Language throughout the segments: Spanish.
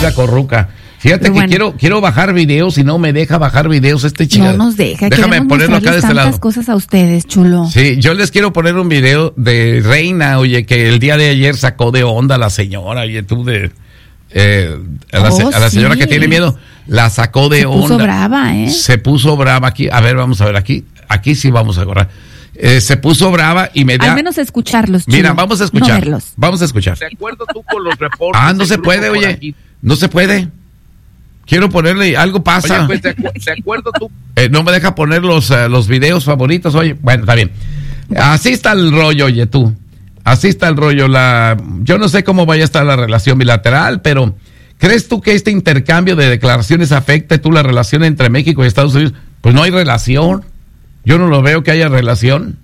querida Corruca. Fíjate que quiero bajar videos y no me deja bajar videos chico. No nos deja. Déjame ponerlo acá de este lado. Tantas cosas a ustedes, chulo. Sí, yo les quiero poner un video de Reina, oye, que el día de ayer sacó de onda a la señora, oye, tú a la señora que tiene miedo, la sacó de onda. Se puso brava, Se puso brava aquí. A ver, vamos a ver aquí sí vamos a correr. Se puso brava y me da... Al menos escucharlos, chulo. Mira, vamos a escuchar. No verlos. Vamos a escuchar. ¿De acuerdo tú con los reportes? No se puede, oye. No se puede. Quiero ponerle, algo pasa. Oye, pues, ¿de acuerdo tú? No me deja poner los videos favoritos, oye. Bueno, está bien. Así está el rollo, oye, tú. Así está el rollo. Yo no sé cómo vaya a estar la relación bilateral, pero ¿crees tú que este intercambio de declaraciones afecte tú la relación entre México y Estados Unidos? Pues no hay relación. Yo no lo veo que haya relación.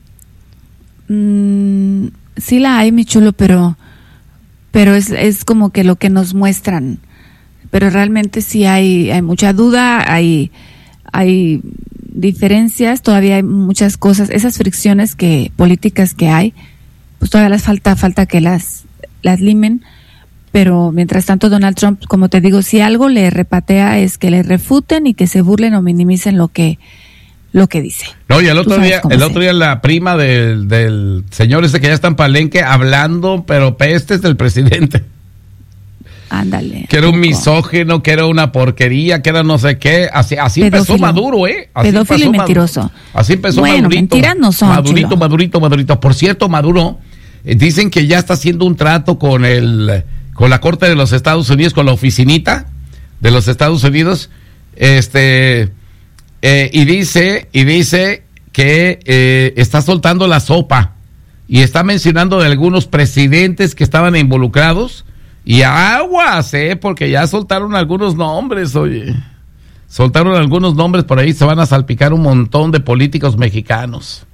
Sí la hay, mi chulo, pero es como que lo que nos muestran. Pero realmente sí hay mucha duda, hay diferencias, todavía hay muchas cosas, esas fricciones políticas que hay, pues todavía les falta que las limen, pero mientras tanto Donald Trump, como te digo, si algo le repatea es que le refuten y que se burlen o minimicen lo que dice. No, y el otro día la prima del señor ese que ya está en Palenque hablando, pero pestes del presidente. Ándale. Que era un misógino, que era una porquería, que era no sé qué. Así empezó Maduro, Pedófilo y mentiroso. Así empezó Madurito. Mentiras no son, Madurito. Por cierto, Maduro, dicen que ya está haciendo un trato con la Corte de los Estados Unidos, con la oficinita de los Estados Unidos, y dice que está soltando la sopa y está mencionando de algunos presidentes que estaban involucrados. Y aguas, porque ya soltaron algunos nombres, oye. Soltaron algunos nombres por ahí, se van a salpicar un montón de políticos mexicanos.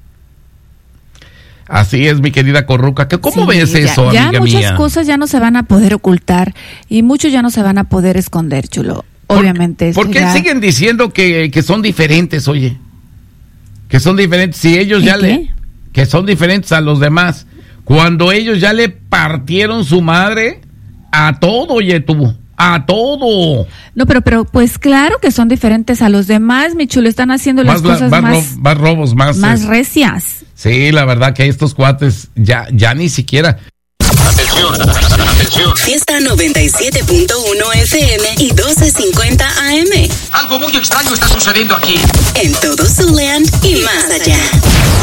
Así es, mi querida Corruca. ¿Cómo ves eso, amiga mía? Ya muchas cosas ya no se van a poder ocultar y muchos ya no se van a poder esconder, chulo. Obviamente. ¿Por qué siguen diciendo que son diferentes, oye? Que son diferentes, si ellos que son diferentes a los demás. Cuando ellos ya le partieron su madre a todo, oye, tú, a todo. No, pero pues claro que son diferentes a los demás, mi chulo, están haciendo las cosas más recias. Sí, la verdad que estos cuates ya ni siquiera. Atención. Fiesta 97.1 FM y 1250 AM. Algo muy extraño está sucediendo aquí. En todo Zulian y más allá.